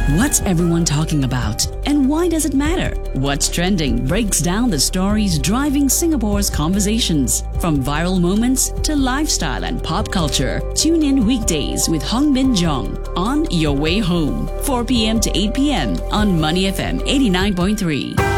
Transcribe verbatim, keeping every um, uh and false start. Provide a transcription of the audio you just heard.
What's everyone talking about? And why does it matter? What's Trending breaks down the stories driving Singapore's conversations. From viral moments to lifestyle and pop culture. Tune in weekdays with Hong Bin Jong on Your Way Home, four p.m. to eight p.m. on Money F M eighty-nine point three.